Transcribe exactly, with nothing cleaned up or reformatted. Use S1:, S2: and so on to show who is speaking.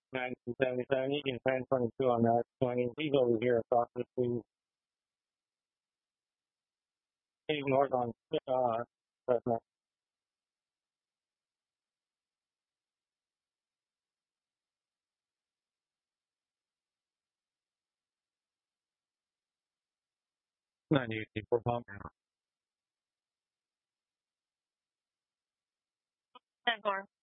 S1: nineteen seventy-seven, you can ten twenty-two on that swinging. He's over here across the street. He's north on uh, Chestnut. ninety-eight for pump. ten four.